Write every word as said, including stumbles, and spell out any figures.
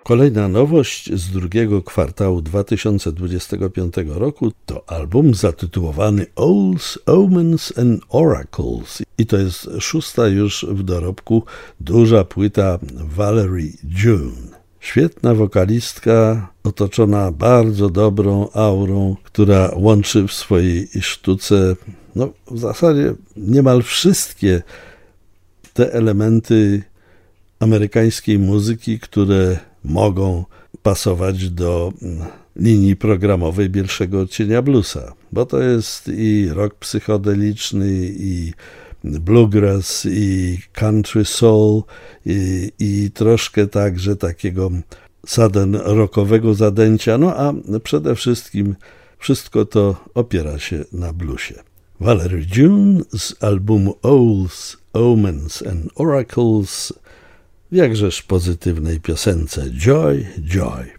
Kolejna nowość z drugiego kwartału dwa tysiące dwudziestego piątego roku to album zatytułowany Owls, Omens and Oracles i to jest szósta już w dorobku duża płyta Valerie June. Świetna wokalistka, otoczona bardzo dobrą aurą, która łączy w swojej sztuce no, w zasadzie niemal wszystkie te elementy amerykańskiej muzyki, które mogą pasować do linii programowej pierwszego odcienia bluesa, bo to jest i rock psychodeliczny, i bluegrass, i country soul, i, i troszkę także takiego southern rockowego zadęcia, no a przede wszystkim wszystko to opiera się na bluesie. Valerie June z albumu Owls, Omens and Oracles w jakżeż pozytywnej piosence Joy, Joy.